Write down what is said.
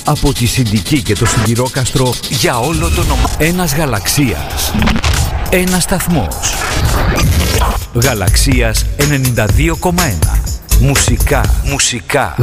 Από τη Συντική και το Σιδηρόκαστρο για όλο τον ένας γαλαξίας. Ένας σταθμός. Γαλαξίας 92,1. Μουσικά.